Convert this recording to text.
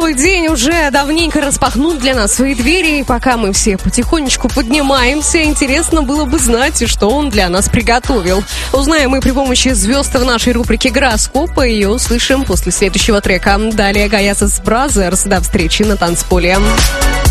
Новый день уже давненько распахнул для нас свои двери, и пока мы все потихонечку поднимаемся, интересно было бы знать, что он для нас приготовил. Узнаем мы при помощи звезд в нашей рубрике «Гороскопа», ее услышим после следующего трека. Далее Гаязес Бразерс. До встречи на танцполе.